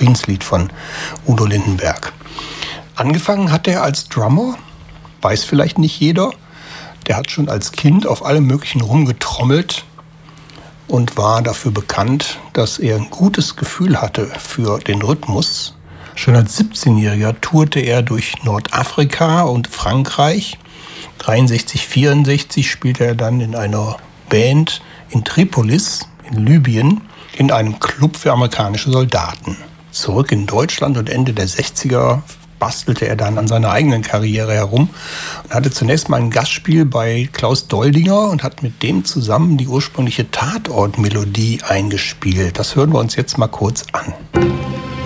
Friedenslied von Udo Lindenberg. Angefangen hat er als Drummer, weiß vielleicht nicht jeder. Der hat schon als Kind auf allem Möglichen rumgetrommelt und war dafür bekannt, dass er ein gutes Gefühl hatte für den Rhythmus. Schon als 17-Jähriger tourte er durch Nordafrika und Frankreich. 63, 64 spielte er dann in einer Band in Tripolis, in Libyen, in einem Club für amerikanische Soldaten. Zurück in Deutschland und Ende der 60er bastelte er dann an seiner eigenen Karriere herum und hatte zunächst mal ein Gastspiel bei Klaus Doldinger und hat mit dem zusammen die ursprüngliche Tatort-Melodie eingespielt. Das hören wir uns jetzt mal kurz an.